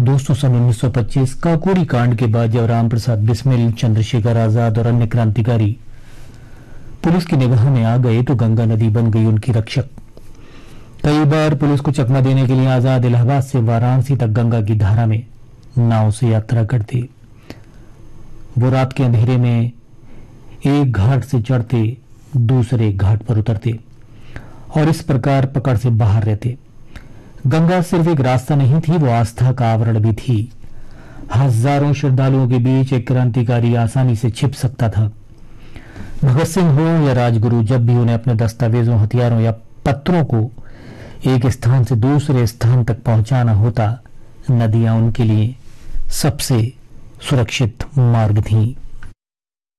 दोस्तों, सन 1925 काकोरी कांड के बाद जब राम प्रसाद बिस्मिल, चंद्रशेखर आजाद और अन्य क्रांतिकारी पुलिस की निगाह में आ गए तो गंगा नदी बन गई उनकी रक्षक। कई बार पुलिस को चकमा देने के लिए आजाद इलाहाबाद से वाराणसी तक गंगा की धारा में नाव से यात्रा करते। वो रात के अंधेरे में एक घाट से चढ़ते, दूसरे घाट पर उतरते और इस प्रकार पकड़ से बाहर रहते। गंगा सिर्फ एक रास्ता नहीं थी, वो आस्था का आवरण भी थी। हजारों श्रद्धालुओं के बीच एक क्रांतिकारी आसानी से छिप सकता था। भगत सिंह हो या राजगुरु, जब भी उन्हें अपने दस्तावेजों, हथियारों या पत्रों को एक स्थान से दूसरे स्थान तक पहुंचाना होता, नदियां उनके लिए सबसे सुरक्षित मार्ग थीं।